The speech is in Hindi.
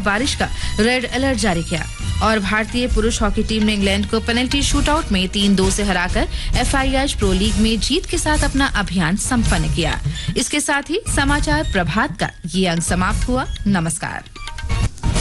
बारिश का रेड अलर्ट जारी किया। और भारतीय पुरुष हॉकी टीम ने इंग्लैंड को पेनल्टी शूटआउट में 3-2 से हराकर FIH प्रो लीग में जीत के साथ अपना अभियान संपन्न किया। इसके साथ ही समाचार प्रभात का ये अंक समाप्त हुआ। नमस्कार।